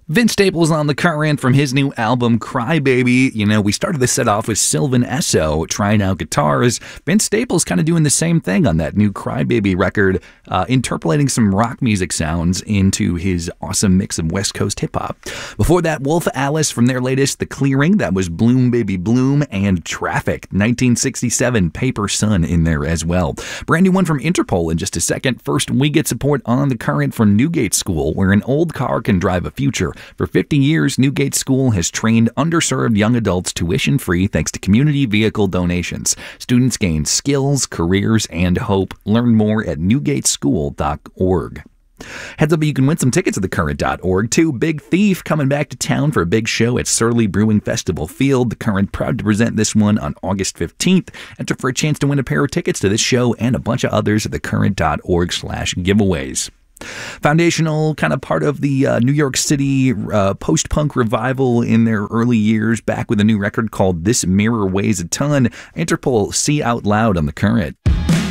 Vince Staples on the current from his new album, Crybaby. You know, we started the set off with Sylvan Esso trying out guitars. Vince Staples kind of doing the same thing on that new Crybaby record, interpolating some rock music sounds into his awesome mix of West Coast hip-hop. Before that, Wolf Alice from their latest, The Clearing. That was Bloom Baby Bloom and Traffic. 1967, Paper Sun in there as well. Brand new one from Interpol in just a second. First, we get support on the current from Newgate School, where an old car can drive a future. For 50 years, Newgate School has trained underserved young adults tuition-free thanks to community vehicle donations. Students gain skills, careers, and hope. Learn more at newgateschool.org. Heads up, you can win some tickets at thecurrent.org, too. Big Thief coming back to town for a big show at Surly Brewing Festival Field. The Current proud to present this one on August 15th. Enter for a chance to win a pair of tickets to this show and a bunch of others at thecurrent.org/giveaways. Foundational, kind of part of the New York City post-punk revival in their early years, back with a new record called This Mirror Weighs a Ton. Interpol, See Out Loud on the Current.